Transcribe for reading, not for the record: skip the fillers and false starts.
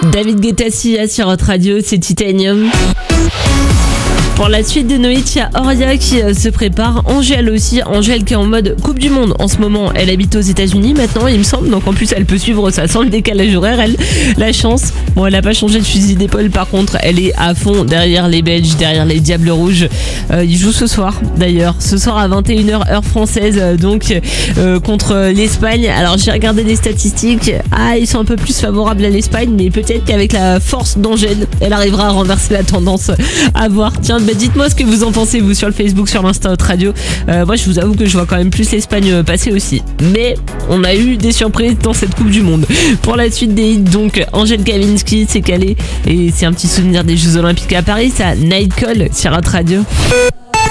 David Guetta sur Hot Radio, c'est Titanium. Pour la suite de Noït, il y a Oria qui se prépare, Angèle aussi, Angèle qui est en mode Coupe du Monde en ce moment, elle habite aux États-Unis maintenant il me semble, donc en plus elle peut suivre ça sans le décalage horaire, elle, la chance. Bon, elle n'a pas changé de fusil d'épaule, par contre elle est à fond derrière les Belges, derrière les Diables Rouges. Ils jouent ce soir d'ailleurs, ce soir à 21h heure française, donc contre l'Espagne. Alors j'ai regardé les statistiques, ils sont un peu plus favorables à l'Espagne, mais peut-être qu'avec la force d'Angèle, elle arrivera à renverser la tendance, à voir. Tiens, dites-moi ce que vous en pensez, vous, sur le Facebook, sur l'Insta Hot Radio. Moi, je vous avoue que je vois quand même plus l'Espagne passer aussi. Mais on a eu des surprises dans cette Coupe du Monde. Pour la suite des hits, donc, Angèle Kaminski s'est calée. Et c'est un petit souvenir des Jeux Olympiques à Paris, ça. Night Call sur Hot Radio.